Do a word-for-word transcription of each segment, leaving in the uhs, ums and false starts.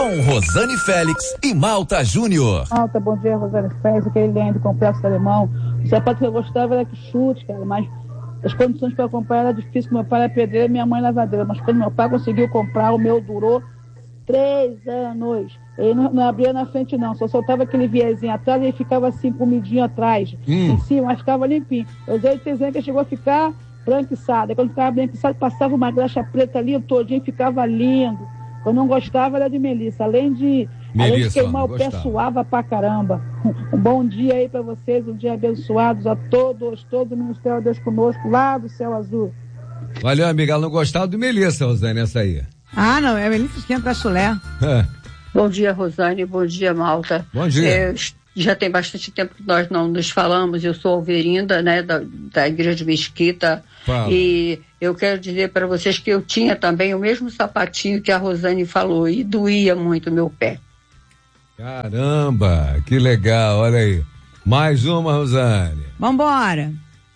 com Rosane Félix e Malta Júnior. Malta, bom dia, Rosane Félix, aquele lendo do complexo alemão. O sapato que eu gostava era que chute, cara, mas as condições para comprar era difícil, meu pai era pedreiro e minha mãe lavadeira, mas quando meu pai conseguiu comprar, o meu durou três anos. Ele não, não abria na frente não, só soltava aquele viezinho atrás e ele ficava assim, com o midinho atrás, hum. em cima, mas ficava limpinho. Eu usei o desenho que chegou a ficar branquiçado. Quando ficava branquiçado, passava uma graxa preta ali, todinho, ficava lindo. Eu não gostava, era de Melissa. Além de, Melissa, além de queimar o pé, suava pra caramba. Um bom dia aí pra vocês, um dia abençoados a todos, todo o Ministério de Deus conosco, lá do Céu Azul. Valeu, amiga, ela não gostava de Melissa, Rosane, essa aí. Ah, não, é Melissa esquenta da chulé. É. Bom dia, Rosane, bom dia, Malta. Bom dia. É, já tem bastante tempo que nós não nos falamos, eu sou alverinda, né, da, da Igreja de Mesquita. Fala. E eu quero dizer para vocês que eu tinha também o mesmo sapatinho que a Rosane falou e doía muito o meu pé. Caramba, que legal, olha aí. Mais uma, Rosane. Vambora.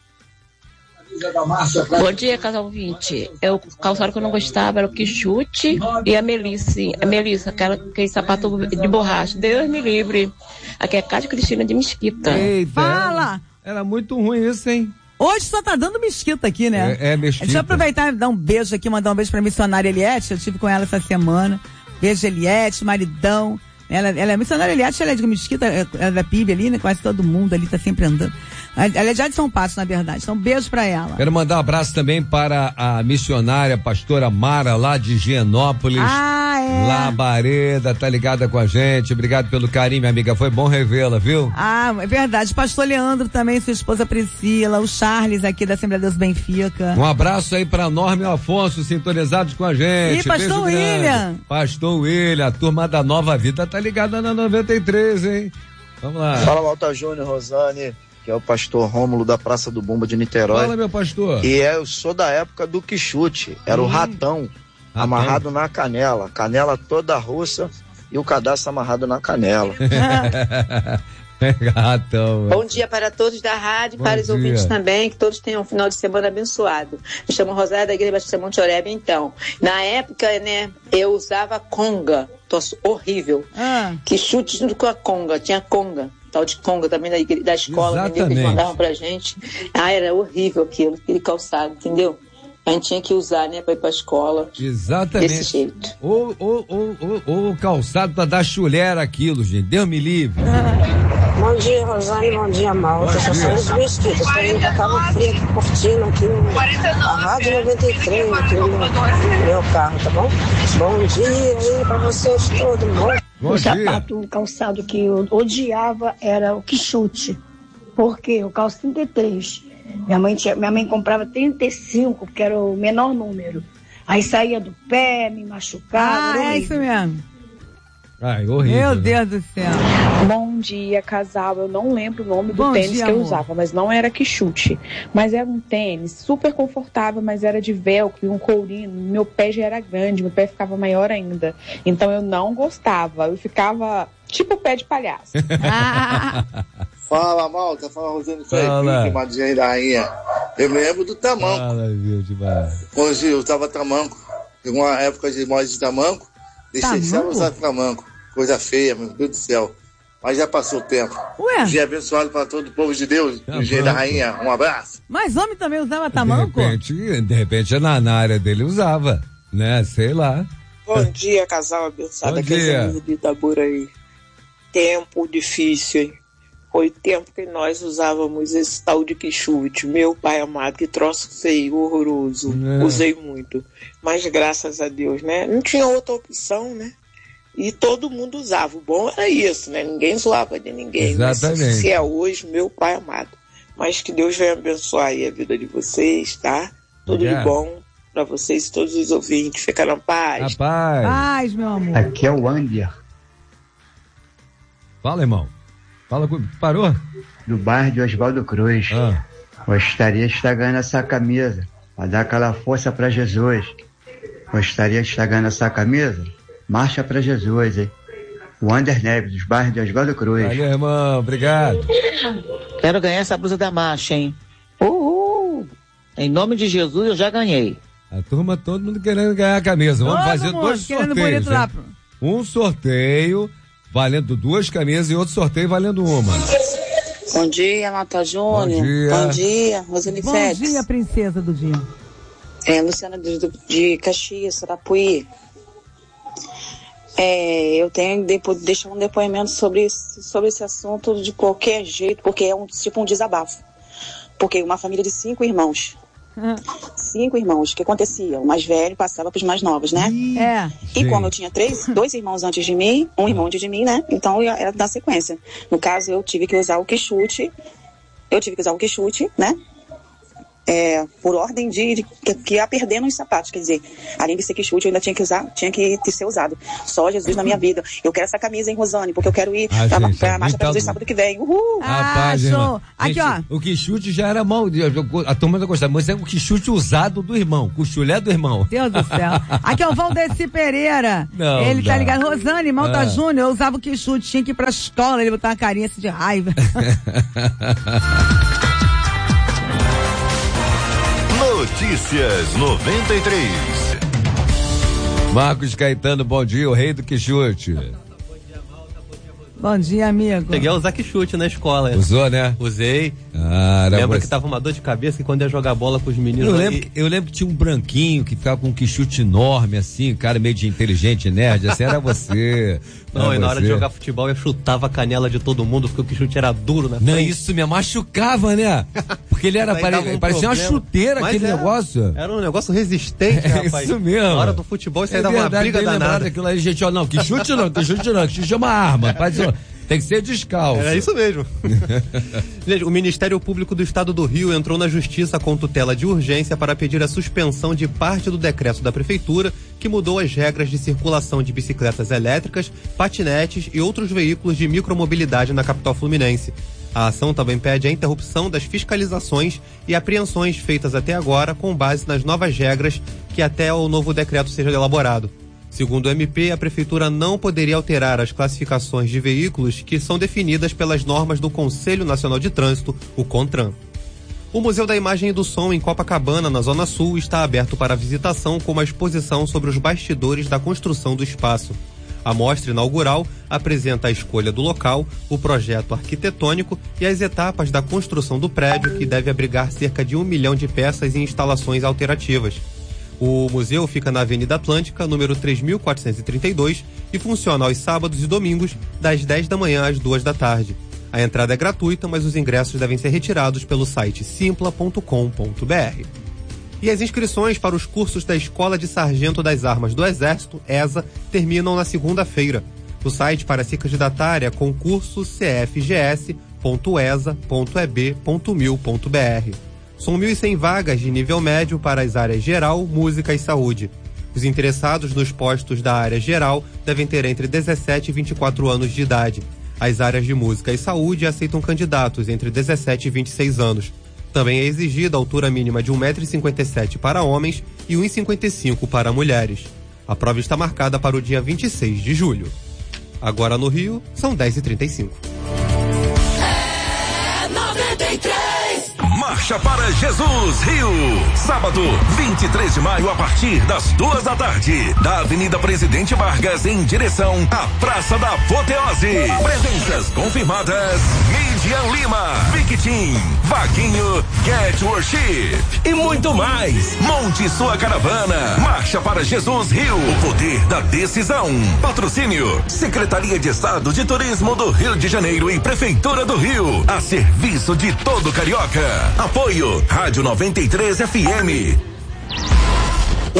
Bom dia, casal vinte. É o calçado que eu não gostava, era o Quixute e a Melissa, a Melissa, aquela, aquele sapato de borracha. Deus me livre. Aqui é Cátia Cristina de Mesquita. Eita, fala! Era, era muito ruim isso, hein? Hoje só tá dando Mesquita aqui, né? É, é Mesquita. Deixa eu aproveitar e dar um beijo aqui, mandar um beijo pra missionária Eliette. Eu estive com ela essa semana. Beijo, Eliette, maridão. Ela, ela é missionária Eliette, ela é de Mesquita, ela é da P I B ali, né? Quase todo mundo ali tá sempre andando. Ela é já de São Passo, na verdade. Então, beijo pra ela. Quero mandar um abraço também para a missionária pastora Mara, lá de Higienópolis. Ah, é. Labareda, tá ligada com a gente. Obrigado pelo carinho, minha amiga. Foi bom revê-la, viu? Ah, é verdade. Pastor Leandro também, sua esposa Priscila, o Charles aqui da Assembleia de Deus Benfica. Um abraço aí pra Norma e Afonso, sintonizados com a gente. E Pastor William. Pastor William, a turma da Nova Vida tá ligada na noventa e três, hein? Vamos lá. Fala, Malta Júnior, Rosane, que é o pastor Rômulo da Praça do Bumba de Niterói. Fala, meu pastor. E é, eu sou da época do Quixute, era hum. o ratão, ratão amarrado na canela, canela toda russa e o cadastro amarrado na canela. Ratão. Bom dia para todos da rádio, Bom para os dia. ouvintes também, que todos tenham um final de semana abençoado. Me chamo Rosário da Igreja Batista Monte Oreb, então. Na época, né, eu usava conga, tosse horrível. Ah. Quixute junto com a conga, tinha conga. Tal de conga também da, igreja, da escola, entendeu? Que eles mandavam pra gente. Ah, era horrível aquilo, aquele calçado, entendeu? A gente tinha que usar, né, pra ir pra escola. Exatamente. Desse jeito. Ou o calçado pra dar chulé aquilo, gente. Deus me livre. Bom dia, Rosane, bom dia, Malta. Eu sou de Mesquita, pra mim tava frio aqui, curtindo aqui a Rádio noventa e três, aqui no meu carro, tá bom? Bom dia aí pra vocês todos, bom? Bom o dia. sapato, o calçado que eu odiava era o Quixute. Por quê? Eu calço trinta e três. Minha mãe, tinha, minha mãe comprava trinta e cinco, que era o menor número. Aí saía do pé, me machucava. Ah, é isso mesmo. Ai, horrível. Meu né? Deus do céu. Bom dia, casal. Eu não lembro o nome do Bom tênis dia, que eu amor. usava, mas não era Quixute. Mas era um tênis super confortável, mas era de velcro e um courinho. Meu pé já era grande, meu pé ficava maior ainda. Então eu não gostava. Eu ficava tipo pé de palhaço. Fala, Malta. Fala, Rosane Félix, Madinha da Rainha. Eu me lembro do tamanco. Fala, viu, demais. Hoje eu tava tamanco. Teve uma época de moda de tamanco. Deixei de usar tamanco. Coisa feia, meu Deus do céu. Mas já passou o tempo. Ué? Dia abençoado para todo o povo de Deus. Tá Dia da Rainha. Um abraço. Mas homem também usava tamanco? De repente, de repente na, na área dele usava, né? Sei lá. Bom dia, casal abençoado. Bom Aqui é dia. Zé de Itaboraí. Tempo difícil, hein? Foi tempo que nós usávamos esse tal de Quixute. Meu pai amado, que troço feio, horroroso. É. Usei muito. Mas graças a Deus, né? Não tinha outra opção, né? E todo mundo usava. O bom era isso, né? Ninguém zoava de ninguém. Exatamente. Mas se é hoje, meu pai amado. Mas que Deus venha abençoar aí a vida de vocês, tá? Tudo Obrigado. de bom pra vocês, todos os ouvintes. Fica na paz. Rapaz. Paz, meu amor. Aqui é o Ander. Fala, irmão. Fala comigo. Parou? Do bairro de Oswaldo Cruz. Ah. Gostaria de estar ganhando essa camisa, para dar aquela força para Jesus. Gostaria de estar ganhando essa camisa. Marcha para Jesus, hein? O Ander Neves, dos bairros de Oswaldo Cruz. Valeu, irmão. Obrigado. Quero ganhar essa blusa da marcha, hein? Uhul! Em nome de Jesus, eu já ganhei. A turma, todo mundo querendo ganhar a camisa. Vamos Todo fazer mundo dois querendo sorteios. bonito lá hein? pro- um sorteio valendo duas camisas e outro sorteio valendo uma. Bom dia, Mata Júnior. Bom dia. Bom dia, Rosane Bom Félix. dia, princesa do dia. É, Luciana de, de Caxias, Sarapuí. É, eu tenho de deixar um depoimento sobre, sobre esse assunto de qualquer jeito, porque é um tipo um desabafo. Porque uma família de cinco irmãos. Cinco irmãos. O que acontecia? O mais velho passava para os mais novos, né? É. E Sim. como eu tinha três, dois irmãos antes de mim, um irmão antes de mim, né? Então eu era da sequência. No caso, eu tive que usar o quichute. Eu tive que usar o quichute, né? É, por ordem de, de que, que ia perdendo os sapatos, quer dizer, além de ser quichute, eu ainda tinha que usar, tinha que, que ser usado. Só Jesus na minha vida. Eu quero essa camisa, hein, Rosane, porque eu quero ir Ah, pra, gente, pra é marcha pra Jesus sábado que vem. Uhul! Rapaz, show. irmão. Aqui, Gente, ó. O quichute já era mal. A turma não gostava, mas é o quichute usado do irmão. O chulé do irmão. Deus do céu. Aqui é o Valdeci Pereira. Não, ele dá. tá ligado. Rosane, Malta Ah. Júnior, eu usava o quichute, tinha que ir pra escola, ele botava uma carinha assim de raiva. Notícias noventa e três. Marcos Caetano, bom dia, o rei do quichute. Bom dia, amigo. Cheguei a usar quichute na escola. Usou, né? Usei. Ah, Lembro você... que tava uma dor de cabeça que quando ia jogar bola com os meninos... Eu lembro, que, eu lembro que tinha um branquinho que ficava com um quichute enorme, assim, cara meio de inteligente, nerd, assim, era você. Não, era e na hora você. de jogar futebol eu chutava a canela de todo mundo, porque o quichute era duro na frente. Não, isso me machucava, né? Porque ele era, Daí pare... dava um parecia uma problema. chuteira, Mas aquele era- negócio. Era um negócio resistente, É rapaz. isso mesmo. Na hora do futebol isso aí É dava uma verdade, briga bem lembrado danada. daquilo aí, gente, ó, não, que chute não, que chute não, que chute é uma arma, faz isso, tem que ser descalço. Era isso mesmo. Gente, o Ministério Público do Estado do Rio entrou na Justiça com tutela de urgência para pedir a suspensão de parte do decreto da Prefeitura que mudou as regras de circulação de bicicletas elétricas, patinetes e outros veículos de micromobilidade na capital fluminense. A ação também pede a interrupção das fiscalizações e apreensões feitas até agora com base nas novas regras que até o novo decreto seja elaborado. Segundo o M P, a Prefeitura não poderia alterar as classificações de veículos que são definidas pelas normas do Conselho Nacional de Trânsito, o CONTRAN. O Museu da Imagem e do Som, em Copacabana, na Zona Sul, está aberto para visitação com uma exposição sobre os bastidores da construção do espaço. A mostra inaugural apresenta a escolha do local, o projeto arquitetônico e as etapas da construção do prédio, que deve abrigar cerca de um milhão de peças e instalações alterativas. O museu fica na Avenida Atlântica, número três mil quatrocentos e trinta e dois, e funciona aos sábados e domingos, das dez da manhã às duas da tarde. A entrada é gratuita, mas os ingressos devem ser retirados pelo site simpla ponto com ponto br. E as inscrições para os cursos da Escola de Sargento das Armas do Exército, ESA, terminam na segunda-feira. O site para se candidatar é concurso c f g s ponto e s a ponto e b ponto mil ponto b r. São mil e cem vagas de nível médio para as áreas geral, música e saúde. Os interessados nos postos da área geral devem ter entre dezessete e vinte e quatro anos de idade. As áreas de música e saúde aceitam candidatos entre dezessete e vinte e seis anos. Também é exigida a altura mínima de um metro e cinquenta e sete para homens e um metro e cinquenta e cinco para mulheres. A prova está marcada para o dia vinte e seis de julho. Agora no Rio, são dez e trinta e cinco. É noventa e três. Marcha para Jesus Rio. Sábado, vinte e três de maio, a partir das duas da tarde. Da Avenida Presidente Vargas, em direção à Praça da Apoteose. Presenças confirmadas: Midian Lima, Victim, Vaguinho, Get Worship e muito mais. Monte sua caravana. Marcha para Jesus Rio. O poder da decisão. Patrocínio: Secretaria de Estado de Turismo do Rio de Janeiro e Prefeitura do Rio. A serviço de todo carioca. Apoio: Rádio noventa e três F M.